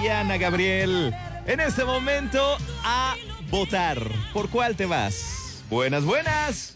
y Ana Gabriel. En este momento, a votar. ¿Por cuál te vas? Buenas, buenas.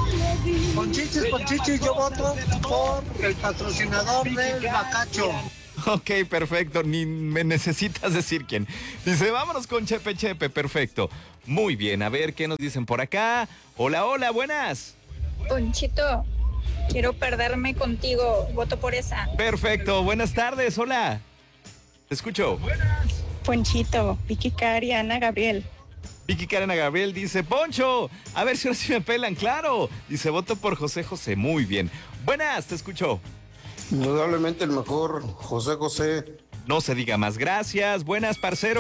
Ponchichis, yo voto por el patrocinador del Bacacho. Ok, perfecto, ni me necesitas decir quién. Dice, vámonos con Chepe Chepe, perfecto. Muy bien, a ver qué nos dicen por acá. Hola, hola, buenas. Ponchito, quiero perderme contigo, voto por esa. Perfecto, buenas tardes, hola. Te escucho. Ponchito, Vicky Cari, Ana Gabriel. Vicky Karen Gabriel dice, Poncho, a ver si ahora sí me pelan, claro. Dice, voto por José José, muy bien. Buenas, te escucho. Indudablemente el mejor, José José. No se diga más, gracias. Buenas, parcero.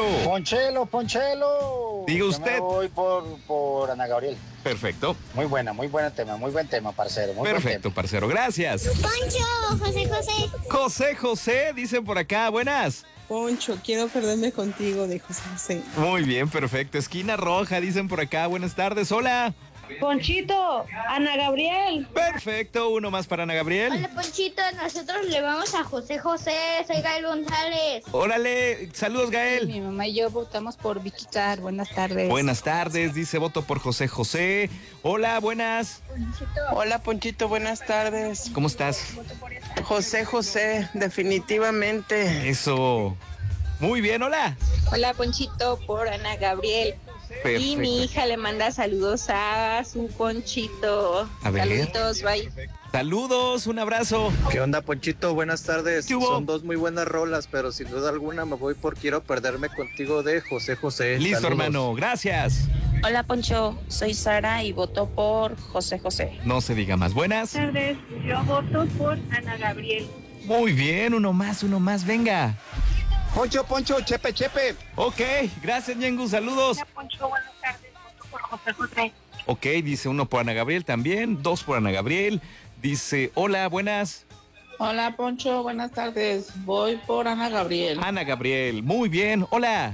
Ponchelo. Diga Yo usted. me voy por Ana Gabriel. Perfecto. Muy buen tema, parcero. Perfecto, parcero, gracias. Poncho, José José. José José, dicen por acá, buenas. Poncho, quiero perderme contigo de José José. Muy bien, perfecto. Esquina roja, dicen por acá, buenas tardes, hola. Ponchito, Ana Gabriel. Perfecto, uno más para Ana Gabriel. Hola Ponchito, nosotros le vamos a José José, soy Gael González. Órale, saludos, Gael. Mi mamá y yo votamos por Vicky Cari. Buenas tardes. Buenas tardes, dice voto por José José. Hola, buenas. Hola, Ponchito, buenas tardes. ¿Cómo estás? José José, definitivamente. Eso. Muy bien, hola. Hola, Ponchito, por Ana Gabriel. Perfecto. Y mi hija le manda saludos a su Ponchito. A ver. Saluditos, bye. Saludos, un abrazo. ¿Qué onda, Ponchito? Buenas tardes. ¿Qué hubo? Son dos muy buenas rolas, pero sin duda alguna me voy por Quiero perderme contigo de José José. Listo, Saludos. hermano, gracias. Hola, Poncho, soy Sara y voto por José José. No se diga más, buenas. Buenas tardes, yo voto por Ana Gabriel. Muy bien, uno más, venga. Poncho, Chepe. Ok, gracias, Ñengu, saludos. Hola Poncho, buenas tardes, voto por José José. Ok, dice uno por Ana Gabriel también, dos por Ana Gabriel. Dice, hola, buenas. Hola, Poncho, buenas tardes. Voy por Ana Gabriel. Ana Gabriel, muy bien, hola.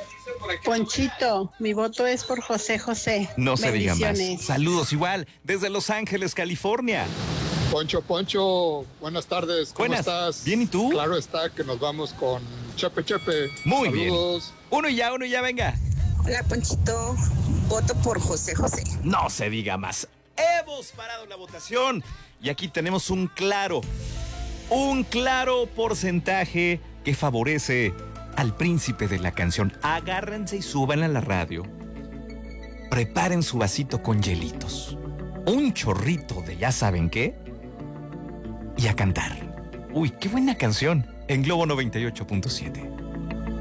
Ponchito, mi voto es por José José. No se diga más. Bendiciones. Saludos igual, desde Los Ángeles, California. Poncho, buenas tardes, ¿cómo Buenas. estás? Bien, ¿y tú? Claro está que nos vamos con Chepe. Muy Saludos. bien. Uno y ya, venga. Hola, Ponchito, voto por José José. No se diga más. Hemos parado la votación y aquí tenemos un claro porcentaje que favorece al príncipe de la canción. Agárrense y suban a la radio. Preparen su vasito con hielitos, un chorrito de ya saben qué y a cantar. Uy, qué buena canción en Globo 98.7.